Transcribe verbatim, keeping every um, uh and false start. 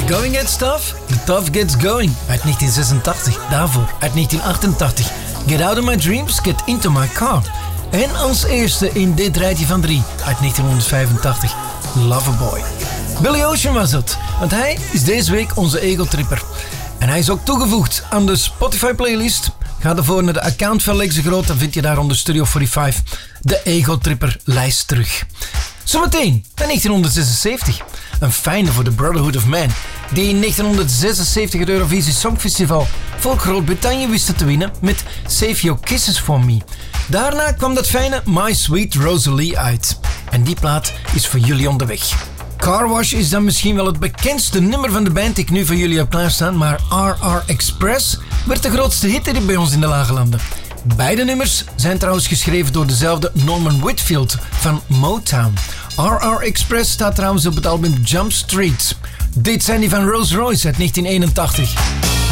Going Gets Tough? The Tough Gets Going uit negentien zesentachtig. Daarvoor uit negentien achtentachtig. Get Out of My Dreams, Get Into My Car. En als eerste in dit rijtje van drie uit negentienhonderdvijfentachtig. Loverboy. Billy Ocean was het, want hij is deze week onze ego-tripper. En hij is ook toegevoegd aan de Spotify-playlist. Ga ervoor naar de account van Lex de Groot, dan vind je daar onder Studio vijfenveertig de ego-tripper-lijst terug. Zometeen naar negentienhonderdzesenzeventig. Een fijne voor de Brotherhood of Man, die in negentienhonderdzesenzeventig het Eurovisie Songfestival voor Groot-Brittannië wisten te winnen met Save Your Kisses For Me. Daarna kwam dat fijne My Sweet Rosalie uit. En die plaat is voor jullie onderweg. Car Wash is dan misschien wel het bekendste nummer van de band die ik nu voor jullie heb klaarstaan, maar R R Express werd de grootste hit hier bij ons in de Lage Landen. Beide nummers zijn trouwens geschreven door dezelfde Norman Whitfield van Motown. R R Express staat trouwens op het album Jump Street. Dit zijn die van Rolls Royce uit negentien eenentachtig.